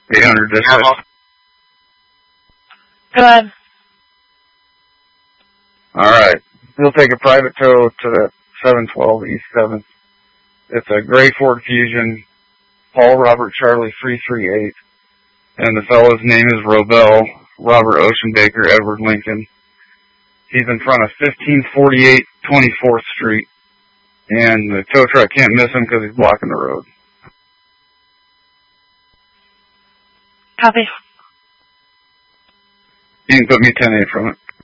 800 dispatch. Go ahead. Alright. You'll take a private tow to the 712 East 7th. It's a gray Ford Fusion, Paul Robert Charlie 338. And the fellow's name is Robel, Robert Ocean Baker, Edward Lincoln. He's in front of 1548 24th Street. And the tow truck can't miss him because he's blocking the road. Copy. You can put me 10-8 from it.